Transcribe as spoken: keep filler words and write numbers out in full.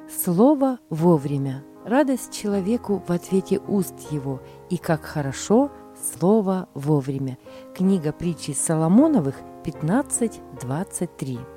Слово вовремя. Радость человеку в ответе уст его, и как хорошо слово вовремя. Книга притчи Соломоновых пятнадцать двадцать три.